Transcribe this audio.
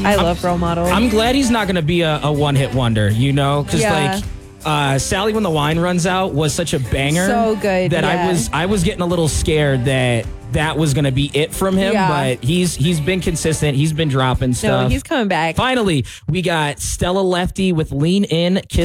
I love Role Model. I'm glad he's not going to be a one-hit wonder, you know? Because, Yeah. Sally When the Wine Runs Out was such a banger. So good, that yeah. I was getting a little scared that was going to be it from him. Yeah. But he's been consistent. He's been dropping stuff. No, he's coming back. Finally, we got Stella Lefty with Lean In,